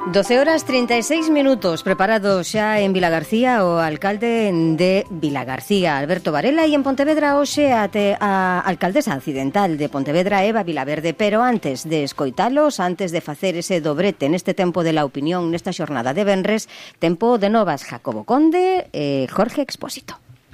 12:36, preparado xa en Vilagarcía o alcalde de Vilagarcía, Alberto Varela, e en Pontevedra hoxe a alcaldesa accidental de Pontevedra, Eva Vilaverde. Pero antes de escoitalos, antes de facer ese dobrete neste tempo de la opinión, nesta xornada de venres, tempo de novas, Jacobo Conde e Jorge Expósito.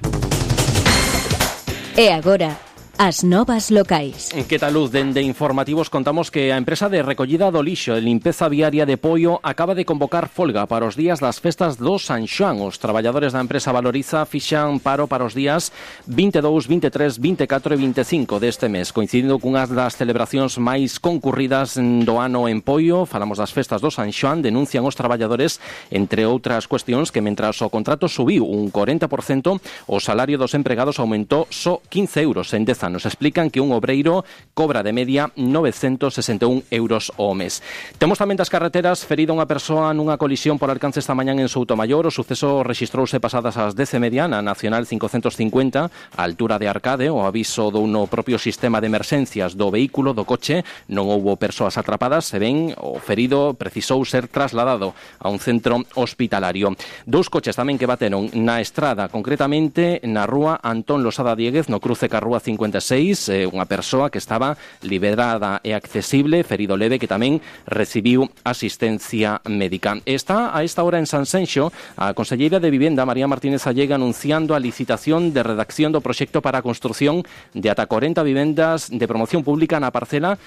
E agora, as novas locais. Que tal, Luz? Dende Informativos contamos que a empresa de recollida do lixo e limpeza viaria de Poio acaba de convocar folga para os días das festas do San Xoán. Os traballadores da empresa Valoriza fixan paro para os días 22, 23, 24 e 25 deste mes, coincidindo cunhas das celebracións máis concurridas do ano en Poio. Falamos das festas do San Xoán. Denuncian os traballadores, entre outras cuestións, que mentras o contrato subiu un 40%, o salario dos empregados aumentou só 15 euros en 10 anos. Nos explican que un obreiro cobra de media 961 euros ao mes. Temos tamén das carreteras. Ferida unha persoa nunha colisión por alcance esta mañán en Soutomaior. O suceso rexistrouse pasadas as 10:30 na Nacional 550, a altura de Arcade. O aviso do no propio sistema de emerxencias do vehículo, do coche. Non houbo persoas atrapadas, se ben o ferido precisou ser trasladado a un centro hospitalario. Dous coches tamén que bateron na estrada, concretamente na rúa Antón Losada Dieguez, no cruce ca rúa 56, unha persoa que estaba liberada e accesible, ferido leve, que tamén recibiu asistencia médica. Está a esta hora en Sanxenxo a conselleira de Vivenda, María Martínez Allega, anunciando a licitación de redacción do proxecto para a construción de ata 40 vivendas de promoción pública na parcela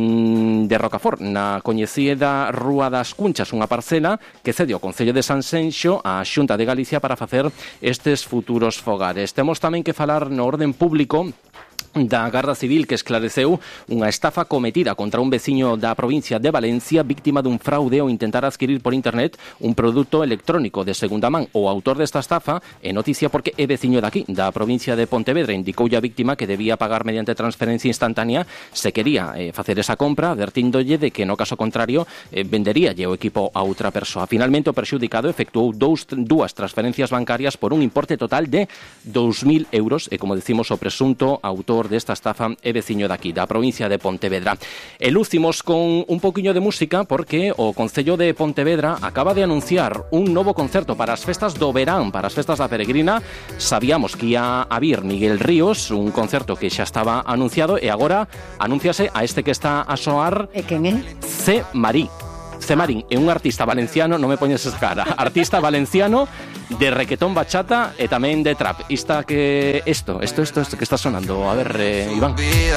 de Rocafort, na coñecida Rúa das Cunchas, unha parcela que cede o Concello de Sanxenxo á Xunta de Galicia para facer estes futuros fogares. Temos tamén que falar no orden público da Garda Civil, que esclareceu unha estafa cometida contra un veciño da provincia de Valencia, víctima dun fraude ao intentar adquirir por internet un produto electrónico de segunda man. O autor desta estafa é noticia porque é veciño daqui, da provincia de Pontevedra. Indicoulle a víctima que debía pagar mediante transferencia instantánea se quería facer esa compra, advertíndolle de que no caso contrario venderíalle o equipo a outra persoa. Finalmente o perxudicado efectuou dúas transferencias bancarias por un importe total de 2.000 euros e, como decimos, o presunto autor desta estafa é veciño daqui, da provincia de Pontevedra. E lucimos con un poquinho de música porque o Concello de Pontevedra acaba de anunciar un novo concerto para as festas do verán, para as festas da Peregrina. Sabíamos que ia a vir Miguel Ríos, un concerto que xa estaba anunciado, e agora anúnciase a este que está a soar. E quen é? C. Marí. C. Marín é un artista valenciano, non me poñes esa cara, artista valenciano de requetón, bachata e tamén de trap. Isto que está sonando, a ver, Iván.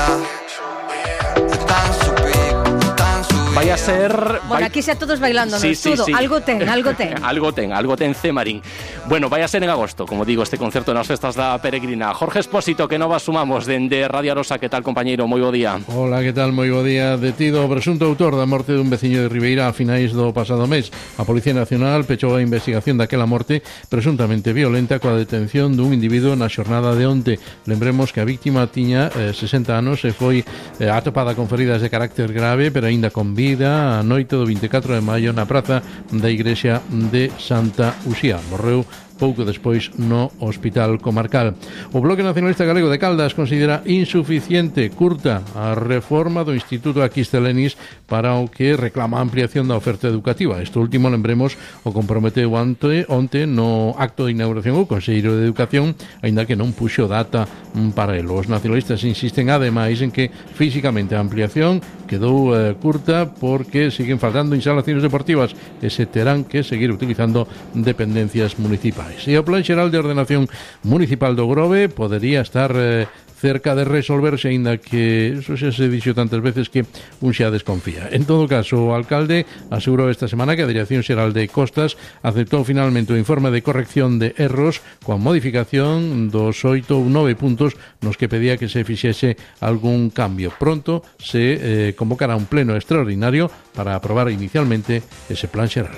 Vai a ser... Bueno, aquí xa todos bailando, sí, no sí. Algo ten. algo ten C. Marín. Bueno, vai a ser en agosto, como digo, este concerto nas festas da Peregrina. Jorge Expósito, que novas sumamos dende Radio Arosa. Que tal, compañeiro? Moi bo día. Hola, que tal? Moi bo día. Detido o presunto autor da morte dun veciño de Ribeira a finais do pasado mes. A Policía Nacional pechou a investigación daquela morte presuntamente violenta coa detención dun individuo na xornada de onte. Lembremos que a víctima tiña 60 anos e foi atopada con feridas de carácter grave, pero aínda con vida a noite do 24 de maio na praza da igrexa de Santa Uxía. Morreu pouco despois no Hospital Comarcal. O Bloque Nacionalista Galego de Caldas considera insuficiente, curta, a reforma do Instituto Aquistelenis para o que reclama a ampliación da oferta educativa. Isto último, lembremos, o comprometeu onte no acto de inauguración o Conselleiro de Educación, aínda que non puxo data para el. Os nacionalistas insisten ademais en que físicamente a ampliación quedou curta porque siguen faltando instalacións deportivas e se terán que seguir utilizando dependencias municipais. E o Plan Xeral de Ordenación Municipal do Grove podería estar cerca de resolverse, aínda que eso xa se dixo tantas veces que un xa desconfía. En todo caso, o alcalde asegurou esta semana que a Dirección Xeral de Costas aceptou finalmente o informe de corrección de erros coa modificación dos 8 ou 9 puntos nos que pedía que se fixese algún cambio. Pronto se convocará un pleno extraordinario para aprobar inicialmente ese Plan Xeral.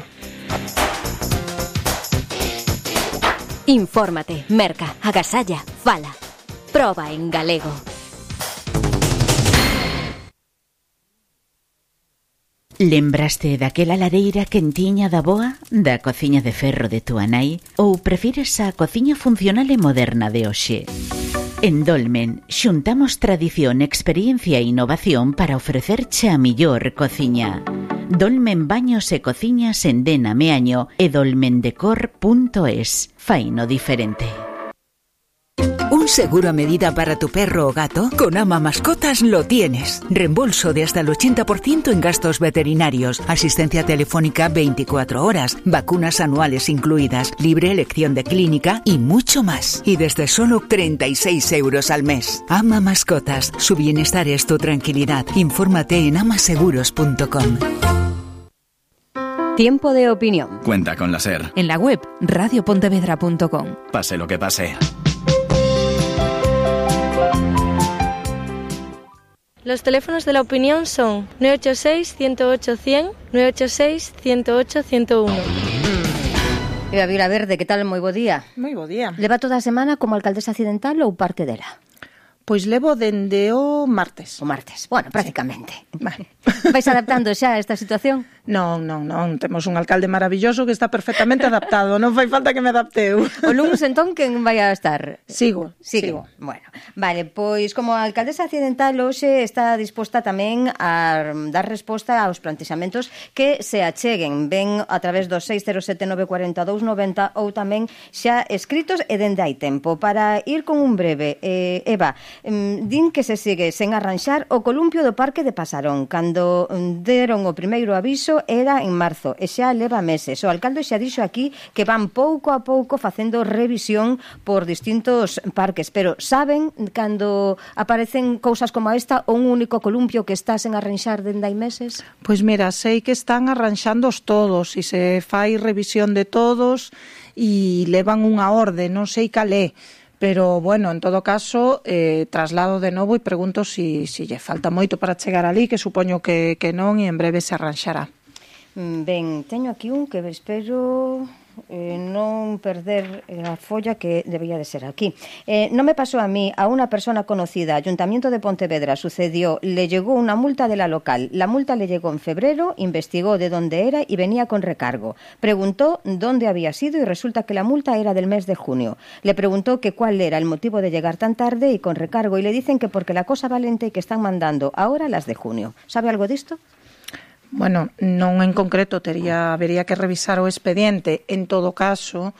Infórmate, merca, agasalla, fala. Proba en galego. Lembraste daquela lareira quentiña da boa, da cociña de ferro de túa nai, ou prefires a cociña funcional e moderna de hoxe? En Dolmen xuntamos tradición, experiencia e innovación para ofrecerche a millor cociña. Dolmen Baños e Cociñas en Dena Meaño e dolmendecor.es. Faino diferente. ¿Un seguro a medida para tu perro o gato? Con Ama Mascotas lo tienes. Reembolso de hasta el 80% en gastos veterinarios, asistencia telefónica 24 horas, vacunas anuales incluidas, libre elección de clínica y mucho más. Y desde solo 36 euros al mes. Ama Mascotas. Su bienestar es tu tranquilidad. Infórmate en amaseguros.com. Tiempo de opinión. Cuenta con la SER. En la web radiopontevedra.com. Pase lo que pase. Los teléfonos de la opinión son 986-108-100, 986-108-101. Eva Vilaverde, que tal? Moi bo día. Moi bo día. Leva toda a semana como alcaldesa accidental ou parte dela? Pois levo dende o martes. O martes, bueno, prácticamente. Sí. Vale. Vais adaptando xa a esta situación? Non. Temos un alcalde maravilloso que está perfectamente adaptado. Non fai falta que me adapte eu. O luns, entón, quen vai a estar? Sigo. Bueno, vale, pois como a alcaldesa accidental hoxe está disposta tamén a dar resposta aos plantexamentos que se acheguen, ben a través dos 607-942-90 ou tamén xa escritos e dende hai tempo. Para ir con un breve, Eva, din que se sigue sen arranxar o columpio do Parque de Pasarón. Cando deron o primeiro aviso era en marzo e xa leva meses. O alcalde xa dixo aquí que van pouco a pouco facendo revisión por distintos parques, pero saben cando aparecen cousas como esta o un único columpio que está sen arranxar dende hai meses? Pois mira, sei que están arranxándoos todos e se fai revisión de todos e levan unha orde, non sei cal é. Pero, bueno, en todo caso, traslado de novo e pregunto si lle falta moito para chegar ali, que supoño que non, e en breve se arranxará. Ben, teño aquí un que espero non perder a folla que debía de ser aquí. Non me pasó a mí, a una persona conocida, Ayuntamiento de Pontevedra, sucedió, le llegó una multa de la local. La multa le llegó en febrero, investigó de dónde era y venía con recargo. Preguntó dónde había sido y resulta que la multa era del mes de junio. Le preguntó que cuál era el motivo de llegar tan tarde y con recargo y le dicen que porque la cosa valente que están mandando ahora las de junio. ¿Sabe algo disto? Bueno, non en concreto, habería que revisar o expediente. En todo caso,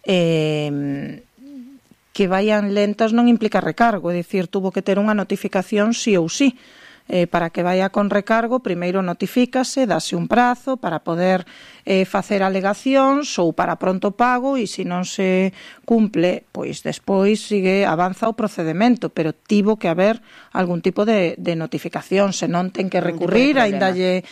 que vayan lentas non implica recargo, é dicir, tuvo que ter unha notificación sí ou sí. Para que vaya con recargo, primeiro notifícase, dase un prazo para poder facer alegacións ou para pronto pago e se non se cumple, pois despois avanza o procedemento, pero tivo que haber algún tipo de notificación, se non ten que recurrir, aínda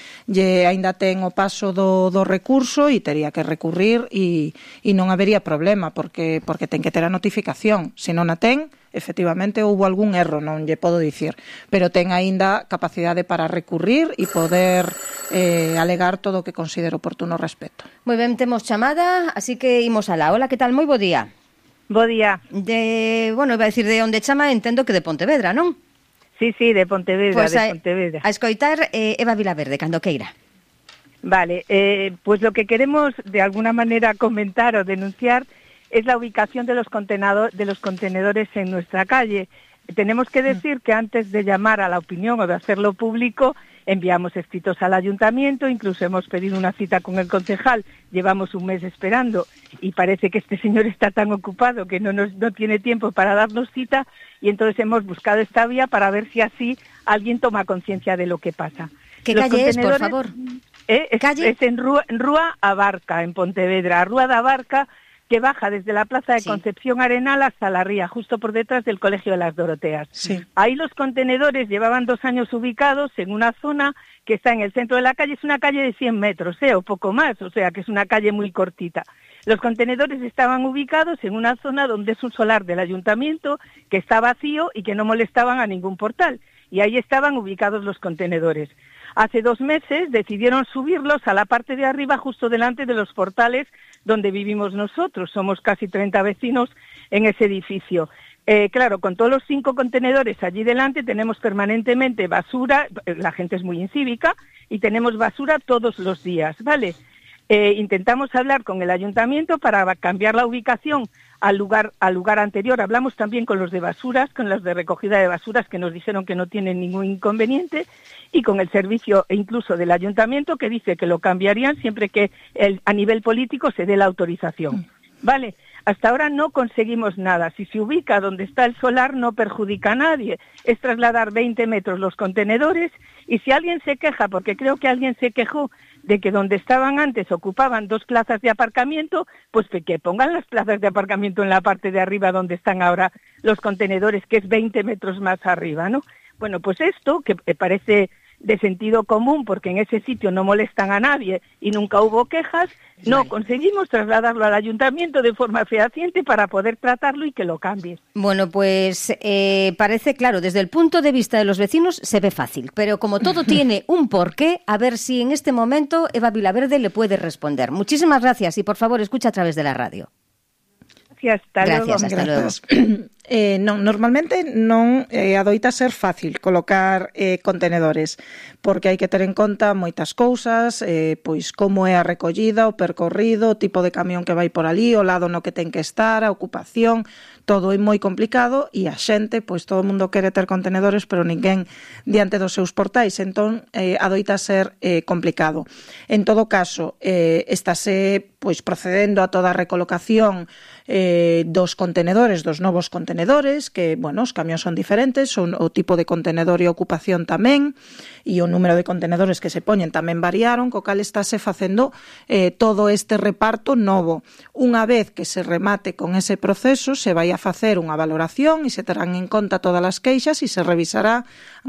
ten o paso do recurso e tería que recurrir e non habería problema porque ten que ter a notificación. Se non a ten, efectivamente houbo algún erro, non lle podo dicir, pero ten aínda capacidade para recurrir e poder alegar todo o que considero oportuno respecto. Moi ben, temos chamada, así que imos alá. Hola, que tal? Moi bo día. Bo día. Iba a decir de onde chama, entendo que de Pontevedra, non? Sí, de Pontevedra, pues de Pontevedra. A escoitar Eva Vilaverde, cando queira. Vale, pues lo que queremos de alguna manera comentar o denunciar es la ubicación de los contenedores en nuestra calle. Tenemos que decir que antes de llamar a la opinión o de hacerlo público, enviamos escritos al ayuntamiento, incluso hemos pedido una cita con el concejal, llevamos un mes esperando y parece que este señor está tan ocupado que no tiene tiempo para darnos cita y entonces hemos buscado esta vía para ver si así alguien toma conciencia de lo que pasa. ¿Qué calle es, por favor? Es en Rúa Abarca, en Pontevedra, Rúa da Abarca, que baja desde la plaza de Concepción Arenal hasta la Ría, justo por detrás del Colegio de las Doroteas. Sí. Ahí los contenedores llevaban 2 años ubicados en una zona que está en el centro de la calle, es una calle de 100 metros, o poco más, o sea que es una calle muy cortita. Los contenedores estaban ubicados en una zona donde es un solar del ayuntamiento, que está vacío y que no molestaban a ningún portal, y ahí estaban ubicados los contenedores. Hace 2 meses decidieron subirlos a la parte de arriba, justo delante de los portales donde vivimos nosotros. Somos casi 30 vecinos en ese edificio. Claro, con todos los 5 contenedores allí delante tenemos permanentemente basura, la gente es muy incívica, y tenemos basura todos los días, ¿vale? Intentamos hablar con el ayuntamiento para cambiar la ubicación al lugar anterior. Hablamos también con los de basuras, con los de recogida de basuras, que nos dijeron que no tienen ningún inconveniente, y con el servicio incluso del ayuntamiento, que dice que lo cambiarían siempre que a nivel político se dé la autorización. Vale, hasta ahora no conseguimos nada. Si se ubica donde está el solar no perjudica a nadie. Es trasladar 20 metros los contenedores, y si alguien se queja, porque creo que alguien se quejó de que donde estaban antes ocupaban 2 plazas de aparcamiento, pues que pongan las plazas de aparcamiento en la parte de arriba donde están ahora los contenedores, que es 20 metros más arriba, ¿no? Bueno, pues esto, que parece de sentido común, porque en ese sitio no molestan a nadie y nunca hubo quejas, no conseguimos trasladarlo al ayuntamiento de forma fehaciente para poder tratarlo y que lo cambie. Bueno, pues parece claro, desde el punto de vista de los vecinos se ve fácil, pero como todo tiene un porqué, a ver si en este momento Eva Vilaverde le puede responder. Muchísimas gracias y por favor escucha a través de la radio. Hasta luego. Normalmente non adoita ser fácil colocar contenedores, porque hai que ter en conta moitas cousas, pois como é a recollida, o percorrido, o tipo de camión que vai por ali, o lado no que ten que estar, a ocupación, todo é moi complicado e a xente, pois todo o mundo quere ter contenedores, pero ninguén diante dos seus portais, entón adoita ser complicado. En todo caso, estáse pois procedendo a toda a recolocación dos contenedores, dos novos contenedores, que, bueno, os camións son diferentes, son o tipo de contenedor e ocupación tamén, e o número de contenedores que se poñen tamén variaron, co cal estáse facendo todo este reparto novo. Unha vez que se remate con ese proceso, se vai a facer unha valoración e se terán en conta todas as queixas e se revisarán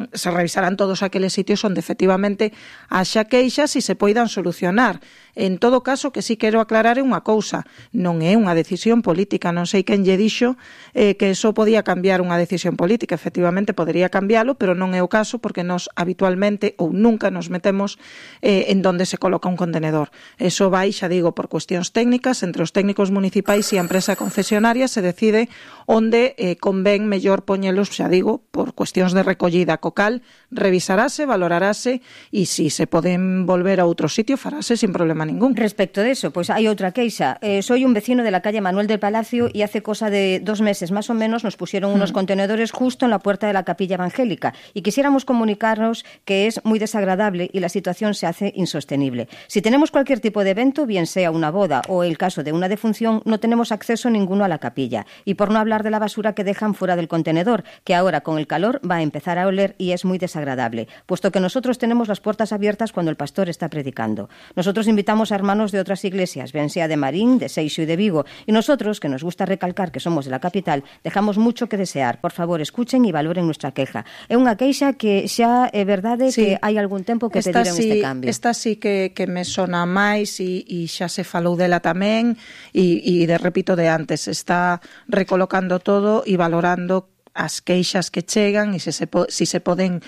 todos aqueles sitios onde efectivamente haxa queixas e se poidan solucionar. En todo caso, que sí quero aclarar unha cousa, non é unha decisión política, non sei quen lle dixo que eso podía cambiar unha decisión política, efectivamente podería cambiálo, pero non é o caso porque nos habitualmente ou nunca nos metemos en donde se coloca un contenedor. Eso vai, xa digo, por cuestións técnicas, entre os técnicos municipais e a empresa concesionaria se decide onde convén mellor poñelos, xa digo, por cuestións de recollida, co cal revisarase, valorarase e se se poden volver a outro sitio farase sin problema ningún. Respecto de eso, pues hay otra queixa. Soy un vecino de la calle Manuel del Palacio y hace cosa de 2 meses más o menos nos pusieron unos contenedores justo en la puerta de la capilla evangélica y quisiéramos comunicarnos que es muy desagradable y la situación se hace insostenible. Si tenemos cualquier tipo de evento, bien sea una boda o el caso de una defunción, no tenemos acceso ninguno a la capilla. Y por no hablar de la basura que dejan fuera del contenedor, que ahora con el calor va a empezar a oler y es muy desagradable, puesto que nosotros tenemos las puertas abiertas cuando el pastor está predicando. Nosotros invitamos a hermanos de otras iglesias, bien sea de Marín, de Seixo y de Vigo, y nosotros, que nos gusta recalcar que somos de la capital, dejamos mucho que desear. Por favor, escuchen e valoren nuestra queja. É unha queixa que xa é verdade que hai algún tempo que pediron este cambio. Esta sí que me sona máis e xa se falou dela tamén e repito de antes, está recolocando todo e valorando as queixas que chegan e se se poden